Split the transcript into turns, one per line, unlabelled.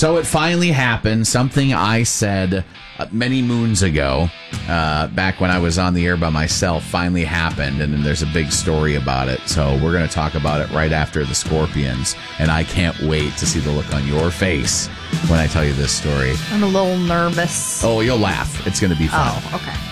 So it finally happened. Something I said many moons ago, back when I was on the air by myself, finally happened. And then there's a big story about it. So we're going to talk about it right after the Scorpions. And I can't wait to see the look on your face when I tell you this story.
I'm a little nervous.
Oh, you'll laugh. It's going to be fun.
Oh, okay.